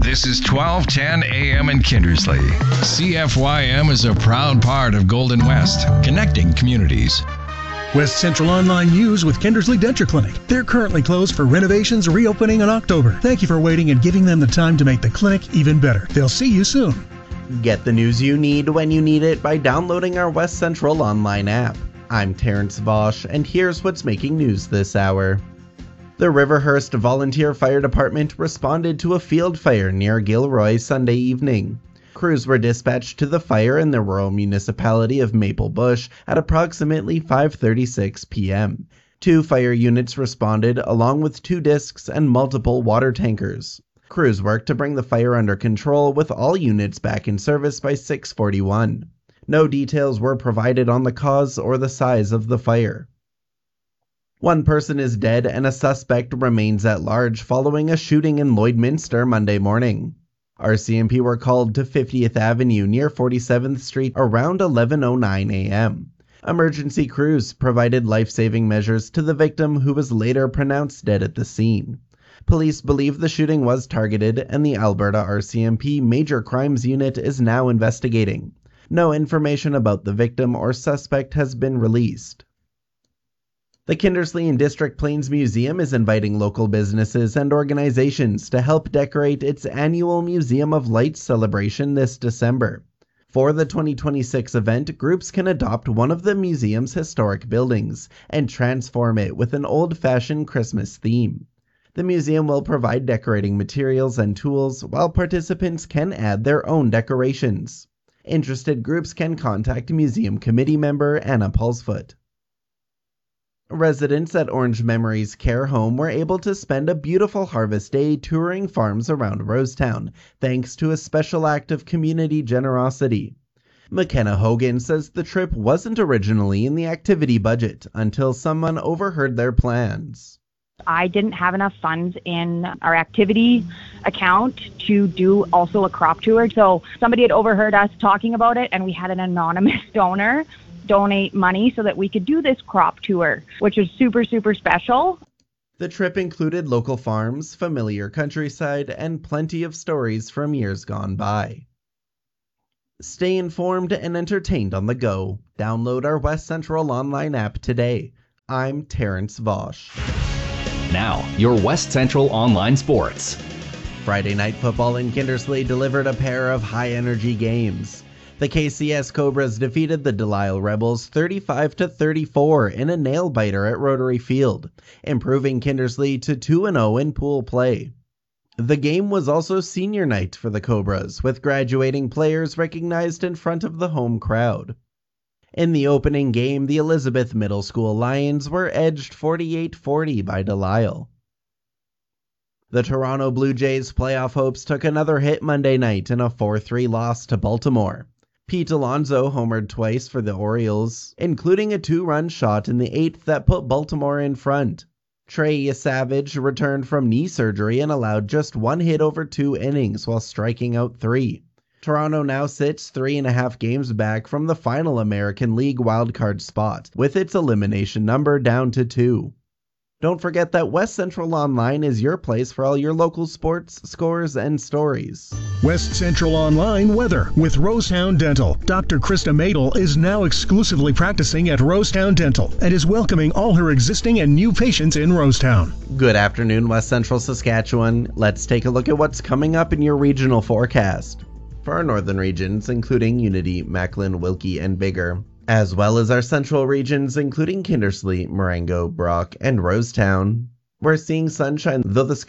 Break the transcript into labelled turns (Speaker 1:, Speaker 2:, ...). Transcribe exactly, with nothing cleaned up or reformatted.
Speaker 1: This is twelve ten A M in Kindersley. C F Y M is a proud part of Golden West, connecting communities.
Speaker 2: West Central Online News with Kindersley Denture Clinic. They're currently closed for renovations reopening in October. Thank you for waiting and giving them the time to make the clinic even better. They'll see you soon.
Speaker 3: Get the news you need when you need it by downloading our West Central Online app. I'm Terrence Vosch, and here's what's making news this hour. The Riverhurst Volunteer Fire Department responded to a field fire near Gilroy Sunday evening. Crews were dispatched to the fire in the rural municipality of Maple Bush at approximately five thirty-six p.m. Two fire units responded along with two discs and multiple water tankers. Crews worked to bring the fire under control with all units back in service by six forty-one. No details were provided on the cause or the size of the fire. One person is dead and a suspect remains at large following a shooting in Lloydminster Monday morning. R C M P were called to fiftieth Avenue near forty-seventh Street around eleven oh nine a.m. Emergency crews provided life-saving measures to the victim, who was later pronounced dead at the scene. Police believe the shooting was targeted, and the Alberta R C M P Major Crimes Unit is now investigating. No information about the victim or suspect has been released. The Kindersley and District Plains Museum is inviting local businesses and organizations to help decorate its annual Museum of Lights celebration this December. For the twenty twenty-six event, groups can adopt one of the museum's historic buildings and transform it with an old-fashioned Christmas theme. The museum will provide decorating materials and tools, while participants can add their own decorations. Interested groups can contact Museum Committee member Anna Pulsfoot. Residents at Orange Memories Care Home were able to spend a beautiful harvest day touring farms around Rosetown, thanks to a special act of community generosity. McKenna Hogan says the trip wasn't originally in the activity budget until someone overheard their plans.
Speaker 4: I didn't have enough funds in our activity account to do also a crop tour. So somebody had overheard us talking about it, and we had an anonymous donor donate money so that we could do this crop tour, which was super, super special.
Speaker 3: The trip included local farms, familiar countryside, and plenty of stories from years gone by. Stay informed and entertained on the go. Download our West Central Online app today. I'm Terrence Vosch.
Speaker 5: Now, your West Central Online Sports.
Speaker 3: Friday Night Football in Kindersley delivered a pair of high-energy games. The K C S Cobras defeated the Delisle Rebels thirty-five to thirty-four in a nail-biter at Rotary Field, improving Kindersley to two and oh in pool play. The game was also senior night for the Cobras, with graduating players recognized in front of the home crowd. In the opening game, the Elizabeth Middle School Lions were edged forty-eight forty by Delisle. The Toronto Blue Jays' playoff hopes took another hit Monday night in a four three loss to Baltimore. Pete Alonso homered twice for the Orioles, including a two-run shot in the eighth that put Baltimore in front. Trey Savage returned from knee surgery and allowed just one hit over two innings while striking out three. Toronto now sits three and a half games back from the final American League wildcard spot, with its elimination number down to two. Don't forget that West Central Online is your place for all your local sports, scores, and stories.
Speaker 2: West Central Online weather with Rosetown Dental. Doctor Krista Madel is now exclusively practicing at Rosetown Dental and is welcoming all her existing and new patients in Rosetown.
Speaker 3: Good afternoon, West Central Saskatchewan. Let's take a look at what's coming up in your regional forecast. For our northern regions, including Unity, Macklin, Wilkie, and Biggar, as well as our central regions, including Kindersley, Marengo, Brock, and Rosetown, we're seeing sunshine, though the